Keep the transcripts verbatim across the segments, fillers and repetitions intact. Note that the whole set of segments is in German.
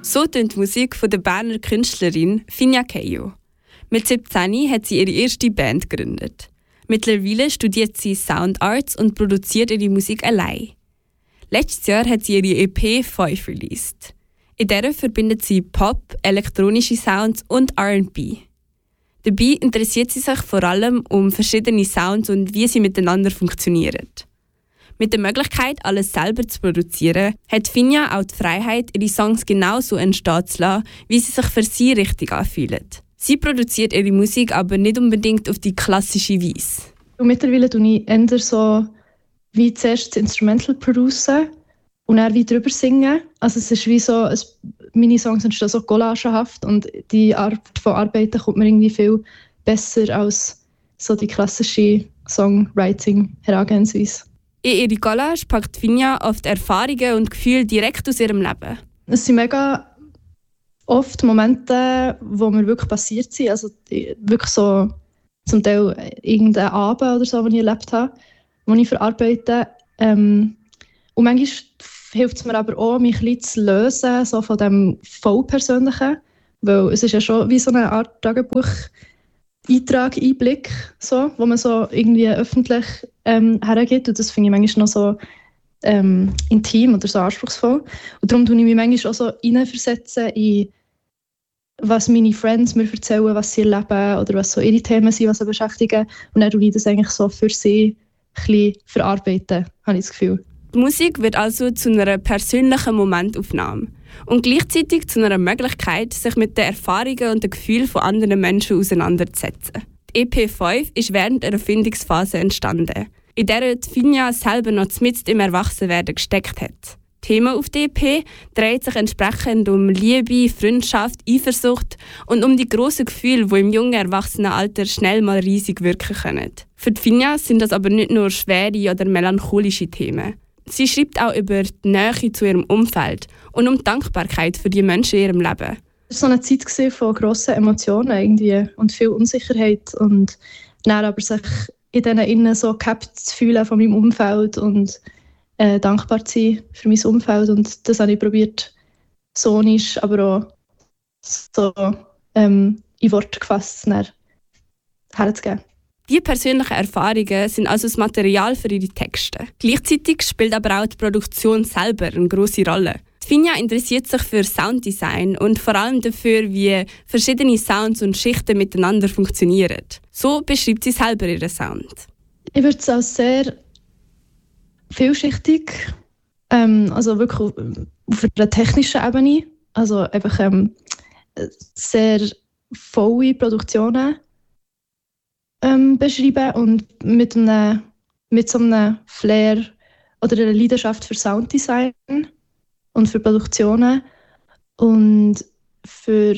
So tönt die Musik von der Berner Künstlerin Finja Keio. Mit siebzehn hat sie ihre erste Band gegründet. Mittlerweile studiert sie Sound Arts und produziert ihre Musik allein. Letztes Jahr hat sie ihre E P fünf released. In der verbindet sie Pop, elektronische Sounds und R and B. Dabei interessiert sie sich vor allem um verschiedene Sounds und wie sie miteinander funktionieren. Mit der Möglichkeit, alles selber zu produzieren, hat Finja auch die Freiheit, ihre Songs genauso entstehen zu lassen, wie sie sich für sie richtig anfühlen. Sie produziert ihre Musik aber nicht unbedingt auf die klassische Weise. Und mittlerweile tue ich eher so wie zuerst das Instrumental producen und dann wie drüber singen. Also es ist wie so, es, meine Songs entstehen so collagehaft und die Art von Arbeiten kommt mir irgendwie viel besser als so die klassische Songwriting-Herangehensweise. In ihre Collage packt Finja oft Erfahrungen und Gefühle direkt aus ihrem Leben. Es sind mega oft Momente, wo mir wirklich passiert sind. Also wirklich so zum Teil irgendein Abend oder so, den ich erlebt habe, wo ich verarbeite. Ähm, und manchmal hilft es mir aber auch, mich ein bisschen zu lösen so von dem Vollpersönlichen. Weil es ist ja schon wie so eine Art Tagebuch-Eintrag, Einblick, so, wo man so irgendwie öffentlich ähm, hergeht. Und das finde ich manchmal noch so ähm, intim oder so anspruchsvoll. Und darum tue ich mich manchmal auch so hineinversetzen in was meine Friends mir erzählen, was sie erleben oder was so ihre Themen sind, was sie beschäftigen. Und dann tue ich das eigentlich so für sie ein bisschen verarbeiten, habe ich das Gefühl. Die Musik wird also zu einer persönlichen Momentaufnahme und gleichzeitig zu einer Möglichkeit, sich mit den Erfahrungen und den Gefühlen von anderen Menschen auseinanderzusetzen. Die E P fünf ist während der Erfindungsphase entstanden, in der Finja selber noch mitten im Erwachsenwerden gesteckt hat. Thema auf der E P dreht sich entsprechend um Liebe, Freundschaft, Eifersucht und um die grossen Gefühle, die im jungen Erwachsenenalter schnell mal riesig wirken können. Für die Finja sind das aber nicht nur schwere oder melancholische Themen. Sie schreibt auch über die Nähe zu ihrem Umfeld und um die Dankbarkeit für die Menschen in ihrem Leben. Es war so eine Zeit von grossen Emotionen irgendwie und viel Unsicherheit und dann aber sich in diesen innen so gehabt zu fühlen von meinem Umfeld und äh, dankbar zu sein für mein Umfeld. Und das habe ich probiert, sonisch, aber auch so ähm, in Worte gefasst herzugeben. Diese persönlichen Erfahrungen sind also das Material für ihre Texte. Gleichzeitig spielt aber auch die Produktion selber eine grosse Rolle. Finja interessiert sich für Sounddesign und vor allem dafür, wie verschiedene Sounds und Schichten miteinander funktionieren. So beschreibt sie selber ihren Sound. Ich würde es als sehr vielschichtig, ähm, also wirklich auf, auf einer technischen Ebene, also einfach ähm, sehr volle Produktionen ähm, beschreiben und mit, einem, mit so einem Flair oder einer Leidenschaft für Sounddesign und für Produktionen und für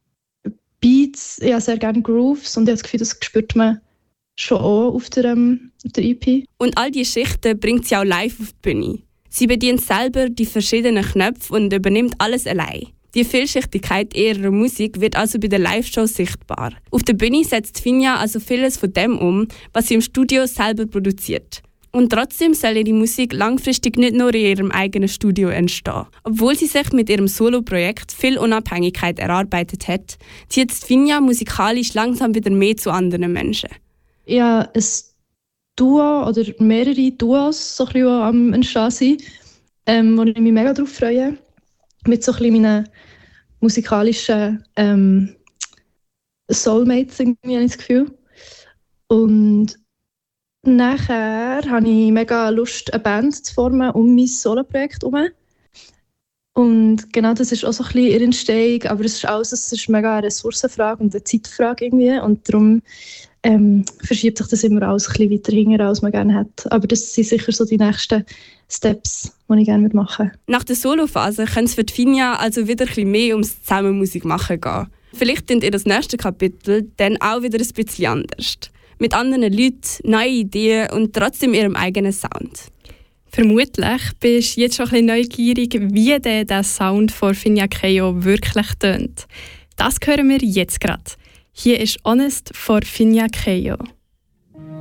Beats. Ich habe sehr gerne Grooves und ich habe das Gefühl, das spürt man schon auch auf der, ähm, auf der E P. Und all diese Schichten bringt sie auch live auf die Bühne. Sie bedient selber die verschiedenen Knöpfe und übernimmt alles allein. Die Vielschichtigkeit ihrer Musik wird also bei den Live-Shows sichtbar. Auf der Bühne setzt Finja also vieles von dem um, was sie im Studio selber produziert. Und trotzdem soll ihre Musik langfristig nicht nur in ihrem eigenen Studio entstehen. Obwohl sie sich mit ihrem Solo-Projekt viel Unabhängigkeit erarbeitet hat, zieht Finja musikalisch langsam wieder mehr zu anderen Menschen. Ich habe ein Duo oder mehrere Duos, so ein bisschen, die am Entstehen sind, ähm, wo ich mich mega darauf freue. Mit so ein bisschen meinen musikalischen ähm, Soulmates, irgendwie, habe ich das Gefühl. Und nachher habe ich mega Lust, eine Band zu formen um mein Solo-Projekt herum. Und genau das ist auch so ein bisschen ihre Entstehung, aber es ist alles, es ist mega eine Ressourcenfrage und eine Zeitfrage irgendwie. Und darum ähm, verschiebt sich das immer alles ein bisschen weiter hinten, als man gerne hat. Aber das sind sicher so die nächsten Steps, die ich gerne machen würde. Nach der Solophase könnte es für die Finja also wieder ein bisschen mehr ums Zusammenmusik machen gehen. Vielleicht klingt ihr das nächste Kapitel dann auch wieder ein bisschen anders. Mit anderen Leuten, neuen Ideen und trotzdem ihrem eigenen Sound. Vermutlich bist du jetzt schon ein bisschen neugierig, wie der, der Sound von Finja Keio wirklich tönt. Das hören wir jetzt gerade. Hier ist Honest von Finja Keio.